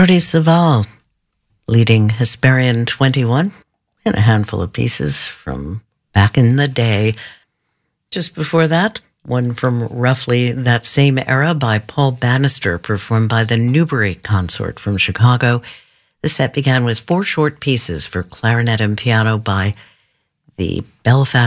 Jordi Savall leading Hesperian 21 and a handful of pieces from back in the day. Just before that, one from roughly that same era by Paul Bannister, performed by the Newbury Consort from Chicago. The set began with 4 short pieces for clarinet and piano by the Belfast